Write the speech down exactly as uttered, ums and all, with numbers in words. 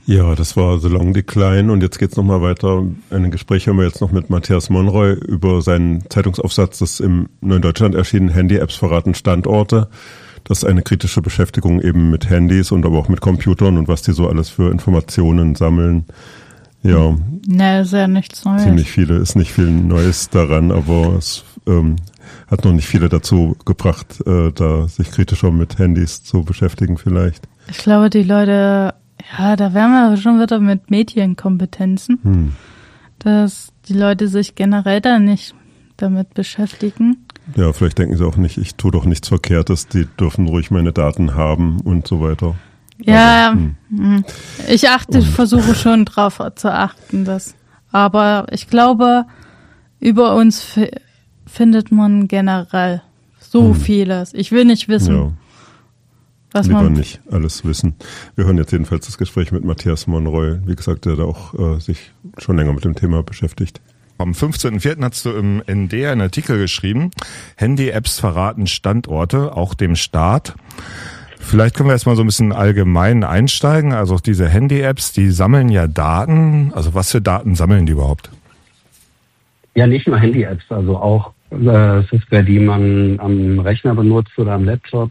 Ja, das war The Long Decline und jetzt geht's nochmal weiter. Ein Gespräch haben wir jetzt noch mit Matthias Monroy über seinen Zeitungsaufsatz, das im Neuen Deutschland erschienen, Handy-Apps verraten Standorte. Das ist eine kritische Beschäftigung eben mit Handys und aber auch mit Computern und was die so alles für Informationen sammeln. Ja, ne, ist ja nichts Neues. Ziemlich viele, ist nicht viel Neues daran, aber es ähm, hat noch nicht viele dazu gebracht, äh, da sich kritischer mit Handys zu beschäftigen vielleicht. Ich glaube, die Leute, ja, da wären wir schon wieder mit Medienkompetenzen, hm. dass die Leute sich generell da nicht damit beschäftigen. Ja, vielleicht denken sie auch nicht, ich tue doch nichts Verkehrtes, die dürfen ruhig meine Daten haben und so weiter. Ja, also, hm. ich achte, und. versuche schon drauf zu achten, dass, aber ich glaube, über uns f- findet man generell so hm. vieles. Ich will nicht wissen. Ja. Was Lieber man nicht alles wissen. Wir hören jetzt jedenfalls das Gespräch mit Matthias Monroy. Wie gesagt, der da auch äh, sich schon länger mit dem Thema beschäftigt. Am fünfzehnten vierten hast du im N D einen Artikel geschrieben, Handy-Apps verraten Standorte, auch dem Staat. Vielleicht können wir erstmal so ein bisschen allgemein einsteigen. Also diese Handy-Apps, die sammeln ja Daten. Also was für Daten sammeln die überhaupt? Ja, nicht nur Handy-Apps, also auch äh, Software, die man am Rechner benutzt oder am Laptop,